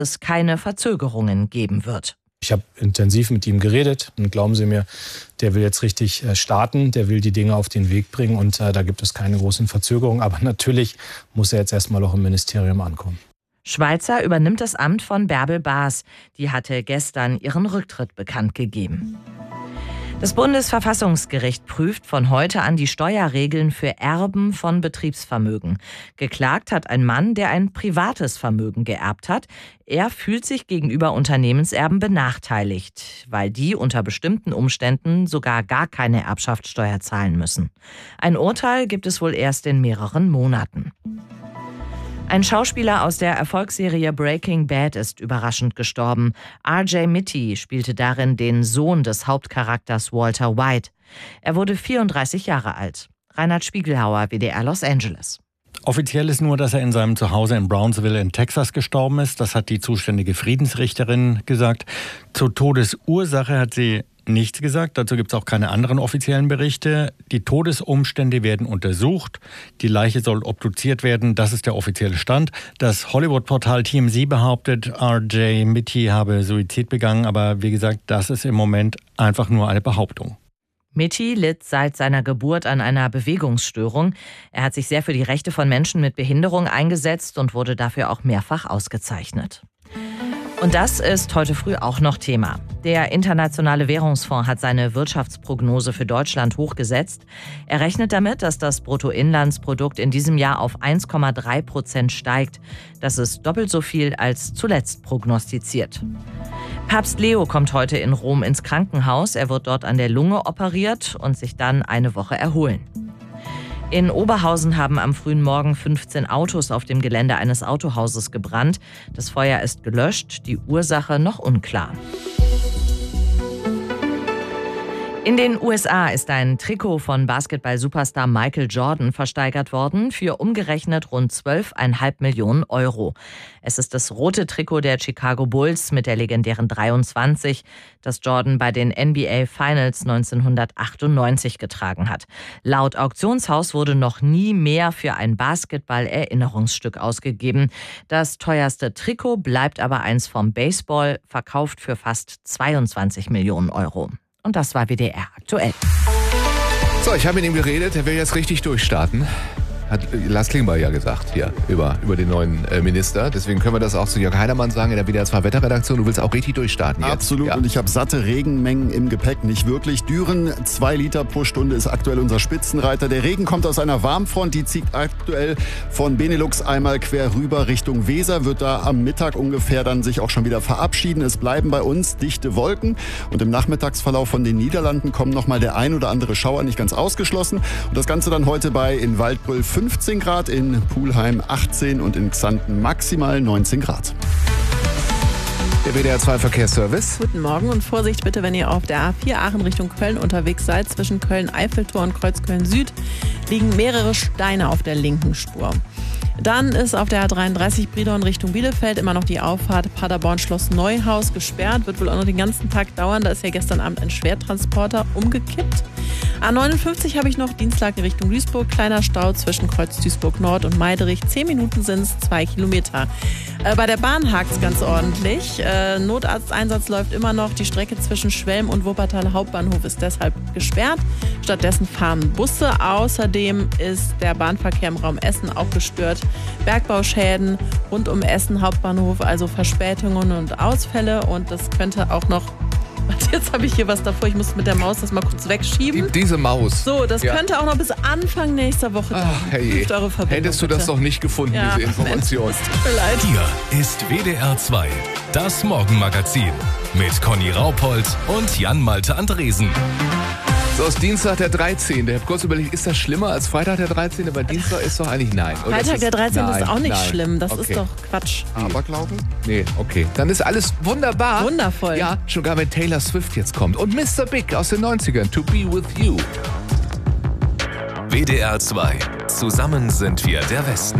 es keine Verzögerungen geben wird. Ich habe intensiv mit ihm geredet und glauben Sie mir, der will jetzt richtig starten, der will die Dinge auf den Weg bringen und da gibt es keine großen Verzögerungen. Aber natürlich muss er jetzt erstmal auch im Ministerium ankommen. Schweizer übernimmt das Amt von Bärbel Baas. Die hatte gestern ihren Rücktritt bekannt gegeben. Das Bundesverfassungsgericht prüft von heute an die Steuerregeln für Erben von Betriebsvermögen. Geklagt hat ein Mann, der ein privates Vermögen geerbt hat. Er fühlt sich gegenüber Unternehmenserben benachteiligt, weil die unter bestimmten Umständen sogar gar keine Erbschaftssteuer zahlen müssen. Ein Urteil gibt es wohl erst in mehreren Monaten. Ein Schauspieler aus der Erfolgsserie Breaking Bad ist überraschend gestorben. R.J. Mitty spielte darin den Sohn des Hauptcharakters Walter White. Er wurde 34 Jahre alt. Reinhard Spiegelhauer, WDR Los Angeles. Offiziell ist nur, dass er in seinem Zuhause in Brownsville in Texas gestorben ist. Das hat die zuständige Friedensrichterin gesagt. Zur Todesursache hat sie nichts gesagt. Dazu gibt es auch keine anderen offiziellen Berichte. Die Todesumstände werden untersucht. Die Leiche soll obduziert werden. Das ist der offizielle Stand. Das Hollywood-Portal TMZ behauptet, R.J. Mitty habe Suizid begangen. Aber wie gesagt, das ist im Moment einfach nur eine Behauptung. Mitty litt seit seiner Geburt an einer Bewegungsstörung. Er hat sich sehr für die Rechte von Menschen mit Behinderung eingesetzt und wurde dafür auch mehrfach ausgezeichnet. Und das ist heute früh auch noch Thema. Der Internationale Währungsfonds hat seine Wirtschaftsprognose für Deutschland hochgesetzt. Er rechnet damit, dass das Bruttoinlandsprodukt in diesem Jahr auf 1,3% steigt. Das ist doppelt so viel als zuletzt prognostiziert. Papst Leo kommt heute in Rom ins Krankenhaus. Er wird dort an der Lunge operiert und sich dann eine Woche erholen. In Oberhausen haben am frühen Morgen 15 Autos auf dem Gelände eines Autohauses gebrannt. Das Feuer ist gelöscht, die Ursache noch unklar. In den USA ist ein Trikot von Basketball-Superstar Michael Jordan versteigert worden für umgerechnet rund 12,5 Millionen Euro. Es ist das rote Trikot der Chicago Bulls mit der legendären 23, das Jordan bei den NBA Finals 1998 getragen hat. Laut Auktionshaus wurde noch nie mehr für ein Basketball-Erinnerungsstück ausgegeben. Das teuerste Trikot bleibt aber eins vom Baseball, verkauft für fast 22 Millionen Euro. Und das war WDR aktuell. So, ich habe mit ihm geredet, er will jetzt richtig durchstarten. Hat Lars Klingbeil ja gesagt, hier, über den neuen Minister. Deswegen können wir das auch zu Jörg Heidermann sagen in der WDR 2 Wetterredaktion. Du willst auch richtig durchstarten jetzt. Absolut, ja. Und ich habe satte Regenmengen im Gepäck, nicht wirklich. Düren, 2 Liter pro Stunde ist aktuell unser Spitzenreiter. Der Regen kommt aus einer Warmfront, die zieht aktuell von Benelux einmal quer rüber Richtung Weser, wird da am Mittag ungefähr dann sich auch schon wieder verabschieden. Es bleiben bei uns dichte Wolken und im Nachmittagsverlauf von den Niederlanden kommen nochmal der ein oder andere Schauer, nicht ganz ausgeschlossen. Und das Ganze dann heute in Waldbröl 15 Grad, in Pulheim 18 und in Xanten maximal 19 Grad. Der WDR 2 Verkehrsservice. Guten Morgen und Vorsicht bitte, wenn ihr auf der A4 Aachen Richtung Köln unterwegs seid. Zwischen Köln-Eiffeltor und Kreuzköln Süd liegen mehrere Steine auf der linken Spur. Dann ist auf der A33 Brilon Richtung Bielefeld immer noch die Auffahrt Paderborn-Schloss Neuhaus gesperrt. Wird wohl auch noch den ganzen Tag dauern. Da ist ja gestern Abend ein Schwertransporter umgekippt. A59 habe ich noch Dienstlaken Richtung Duisburg. Kleiner Stau zwischen Kreuz Duisburg Nord und Meiderich. 10 Minuten sind es, 2 Kilometer. Bei der Bahn hakt es ganz ordentlich. Notarzteinsatz läuft immer noch. Die Strecke zwischen Schwelm und Wuppertal Hauptbahnhof ist deshalb gesperrt. Stattdessen fahren Busse. Außerdem ist der Bahnverkehr im Raum Essen auch gestört. Bergbauschäden rund um Essen Hauptbahnhof, also Verspätungen und Ausfälle. Und das könnte auch noch... Jetzt habe ich hier was davor. Ich muss mit der Maus das mal kurz wegschieben. Diese Maus. So, das könnte auch noch bis Anfang nächster Woche dauern. Hey, hättest du das doch nicht gefunden, diese Information. Mensch, tut mir leid. Hier ist WDR 2, das Morgenmagazin mit Conny Raupold und Jan-Malte Andresen. So, ist Dienstag der 13. Ich habe kurz überlegt, ist das schlimmer als Freitag der 13.? Aber Dienstag ist doch eigentlich nein. Oder Freitag der 13. Nein, ist auch nicht nein. schlimm. Das Okay. ist doch Quatsch. Aberglauben? Nee, okay. Dann ist alles wunderbar. Wundervoll. Ja, schon gar wenn Taylor Swift jetzt kommt. Und Mr. Big aus den 90ern, To Be With You. WDR 2, zusammen sind wir der Westen.